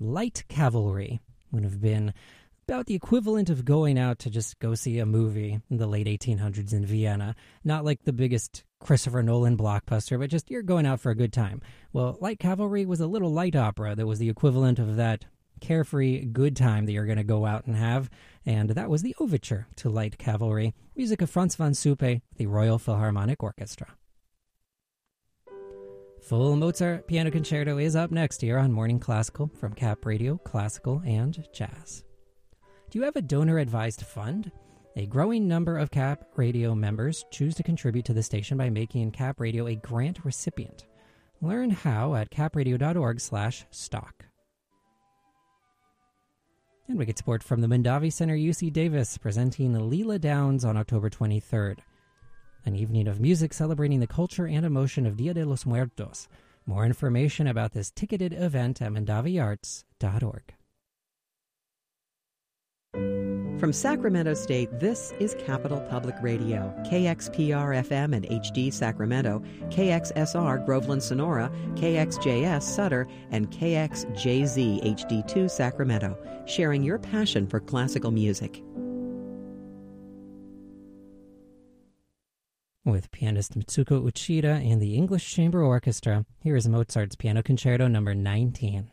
Light Cavalry would have been about the equivalent of going out to just go see a movie in the late 1800s in Vienna. Not like the biggest Christopher Nolan blockbuster, but just you're going out for a good time. Well, Light Cavalry was a little light opera that was the equivalent of that carefree good time that you're going to go out and have, and that was the overture to Light Cavalry, music of Franz von Suppe, the Royal Philharmonic Orchestra. Full Mozart Piano Concerto is up next here on Morning Classical from Cap Radio, Classical and Jazz. Do you have a donor-advised fund? A growing number of Cap Radio members choose to contribute to the station by making Cap Radio a grant recipient. Learn how at capradio.org/stock. And we get support from the Mondavi Center UC Davis, presenting Leela Downs on October 23rd. An evening of music celebrating the culture and emotion of Dia de los Muertos. More information about this ticketed event at mondaviarts.org. From Sacramento State, this is Capital Public Radio, KXPR-FM and HD Sacramento, KXSR Groveland Sonora, KXJS Sutter, and KXJZ HD2 Sacramento, sharing your passion for classical music. With pianist Mitsuko Uchida and the English Chamber Orchestra, here is Mozart's Piano Concerto No. 19.